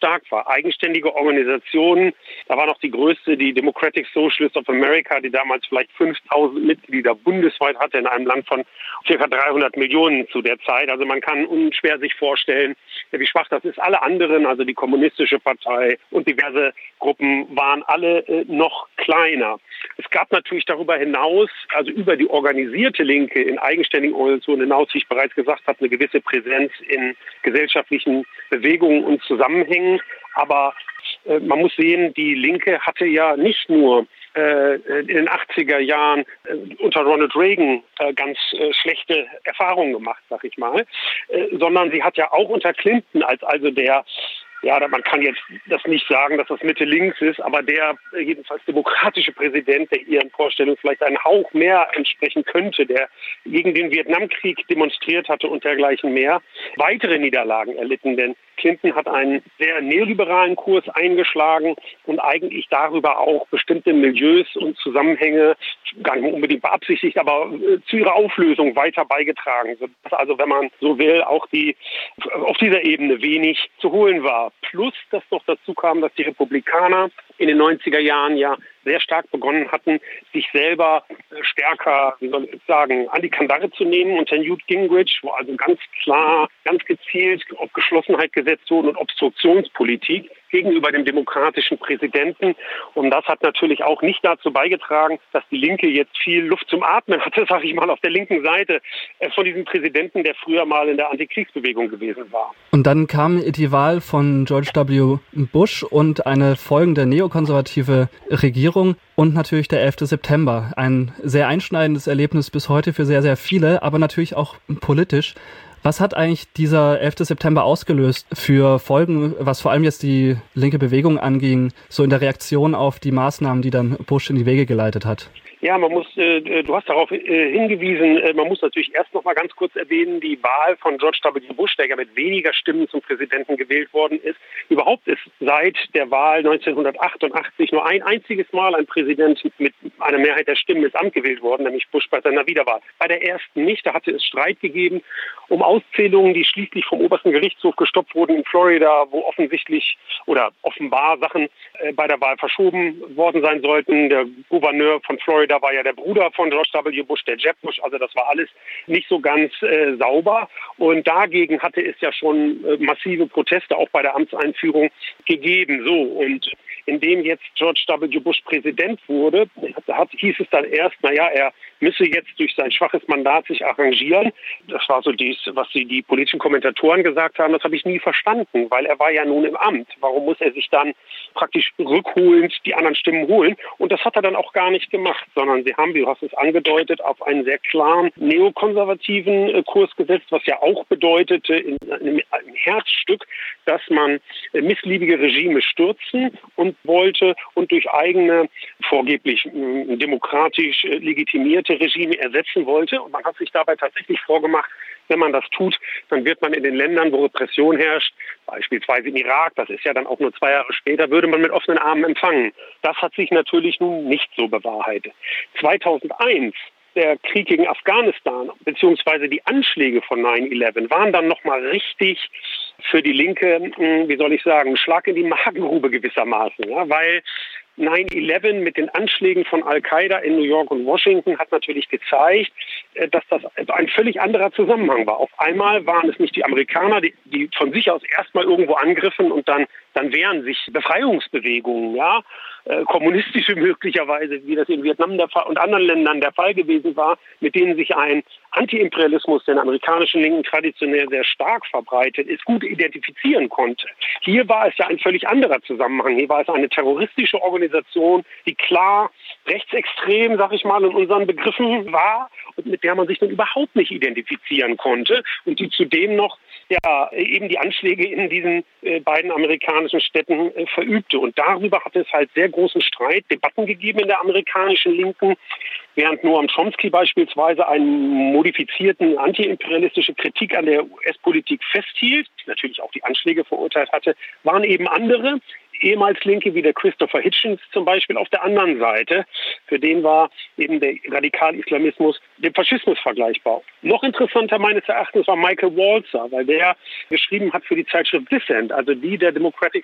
stark war. Eigenständige Organisationen, da war noch die größte, die Democratic Socialists of America, die damals vielleicht 5.000 Mitglieder bundesweit hatte in einem Land von ca. 300 Millionen zu der Zeit. Also man kann unschwer sich vorstellen, wie schwach das ist. Alle anderen, also die Kommunistische Partei und diverse Gruppen, waren alle noch kleiner. Es gab natürlich darüber hinaus, also über die organisierte Linke in eigenständigen Organisationen hinaus, wie ich bereits gesagt habe, eine gewisse Präsenz in gesellschaftlichen Bewegungen und Zusammenhängen. Aber man muss sehen, die Linke hatte ja nicht nur in den 80er Jahren unter Ronald Reagan ganz schlechte Erfahrungen gemacht, sag ich mal, sondern sie hat ja auch unter Clinton als also der, ja, man kann jetzt das nicht sagen, dass das Mitte-links ist, aber der jedenfalls demokratische Präsident, der ihren Vorstellungen vielleicht einen Hauch mehr entsprechen könnte, der gegen den Vietnamkrieg demonstriert hatte und dergleichen mehr, weitere Niederlagen erlitten. Denn Clinton hat einen sehr neoliberalen Kurs eingeschlagen und eigentlich darüber auch bestimmte Milieus und Zusammenhänge, gar nicht unbedingt beabsichtigt, aber zu ihrer Auflösung weiter beigetragen. Sodass also, wenn man so will, auch auf dieser Ebene wenig zu holen war. Plus, dass noch dazu kam, dass die Republikaner in den 90er Jahren ja sehr stark begonnen hatten, sich selber stärker, wie soll ich sagen, an die Kandare zu nehmen unter Newt Gingrich, wo also ganz klar, ganz gezielt auf Geschlossenheit gesetzt wurde und Obstruktionspolitik gegenüber dem demokratischen Präsidenten. Und das hat natürlich auch nicht dazu beigetragen, dass die Linke jetzt viel Luft zum Atmen hatte, sage ich mal, auf der linken Seite von diesem Präsidenten, der früher mal in der Antikriegsbewegung gewesen war. Und dann kam die Wahl von George W. Bush und eine folgende neokonservative Regierung und natürlich der 11. September. Ein sehr einschneidendes Erlebnis bis heute für sehr, sehr viele, aber natürlich auch politisch. Was hat eigentlich dieser 11. September ausgelöst für Folgen, was vor allem jetzt die linke Bewegung anging, so in der Reaktion auf die Maßnahmen, die dann Bush in die Wege geleitet hat? Ja, du hast darauf hingewiesen, man muss natürlich erst noch mal ganz kurz erwähnen, die Wahl von George W. Bush, der ja mit weniger Stimmen zum Präsidenten gewählt worden ist. Überhaupt ist seit der Wahl 1988 nur ein einziges Mal ein Präsident mit einer Mehrheit der Stimmen ins Amt gewählt worden, nämlich Bush bei seiner Wiederwahl. Bei der ersten nicht, da hatte es Streit gegeben um Auszählungen, die schließlich vom obersten Gerichtshof gestoppt wurden in Florida, wo offensichtlich oder offenbar Sachen bei der Wahl verschoben worden sein sollten. Der Gouverneur von Florida war ja der Bruder von George W. Bush, der Jeb Bush, also das war alles nicht so ganz sauber. Und dagegen hatte es ja schon massive Proteste auch bei der Amtseinführung gegeben. So, und indem jetzt George W. Bush Präsident wurde, hieß es dann erst, er müsse jetzt durch sein schwaches Mandat sich arrangieren. Das war so dies, was die politischen Kommentatoren gesagt haben, das habe ich nie verstanden, weil er war ja nun im Amt. Warum muss er sich dann praktisch rückholend die anderen Stimmen holen? Und das hat er dann auch gar nicht gemacht, sondern sie haben, wie du hast es angedeutet, auf einen sehr klaren neokonservativen Kurs gesetzt, was ja auch bedeutete, in einem Herzstück, dass man missliebige Regime stürzen und wollte und durch eigene, vorgeblich demokratisch legitimierte Regime ersetzen wollte. Und man hat sich dabei tatsächlich vorgemacht, wenn man das tut, dann wird man in den Ländern, wo Repression herrscht, beispielsweise im Irak, das ist ja dann auch nur 2 Jahre später, würde man mit offenen Armen empfangen. Das hat sich natürlich nun nicht so bewahrheitet. 2001 der Krieg gegen Afghanistan beziehungsweise die Anschläge von 9/11 waren dann nochmal richtig für die Linke, wie soll ich sagen, ein Schlag in die Magengrube gewissermaßen, ja, weil 9/11 mit den Anschlägen von Al-Qaida in New York und Washington hat natürlich gezeigt, dass das ein völlig anderer Zusammenhang war. Auf einmal waren es nicht die Amerikaner, die von sich aus erstmal irgendwo angriffen und dann wehren sich Befreiungsbewegungen, ja, kommunistische möglicherweise, wie das in Vietnam der Fall und anderen Ländern der Fall gewesen war, mit denen sich ein Anti-Imperialismus, den amerikanischen Linken traditionell sehr stark verbreitet ist, gut identifizieren konnte. Hier war es ja ein völlig anderer Zusammenhang. Hier war es eine terroristische Organisation, die klar rechtsextrem, sag ich mal, in unseren Begriffen war und mit der man sich dann überhaupt nicht identifizieren konnte und die zudem noch eben die Anschläge in diesen beiden amerikanischen Städten verübte. Und darüber hat es halt sehr großen Streit, Debatten gegeben in der amerikanischen Linken, während Noam Chomsky beispielsweise einen modifizierten antiimperialistische Kritik an der US-Politik festhielt, natürlich auch die Anschläge verurteilt hatte, waren eben andere, ehemals Linke wie der Christopher Hitchens zum Beispiel auf der anderen Seite. Für den war eben der Radikal-Islamismus dem Faschismus vergleichbar. Noch interessanter meines Erachtens war Michael Walzer, weil der geschrieben hat für die Zeitschrift Dissent, also die der Democratic